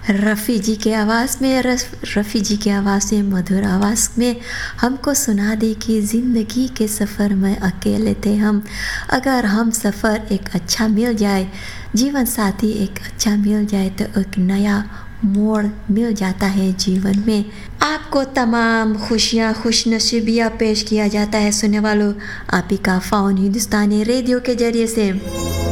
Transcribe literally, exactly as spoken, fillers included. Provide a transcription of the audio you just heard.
रफ़ी जी के आवाज़ में रफ रफ़ी जी की आवाज़ में मधुर आवाज़ में हमको सुना दी कि ज़िंदगी के सफ़र में अकेले थे हम। अगर हम सफ़र एक अच्छा मिल जाए, जीवन साथी एक अच्छा मिल जाए तो एक नया मोड़ मिल जाता है जीवन में। आपको तमाम खुशियाँ खुशनसीबियाँ पेश किया जाता है सुनने वालों, आप ही का फ़ोन हिंदुस्तानी रेडियो के ज़रिए से।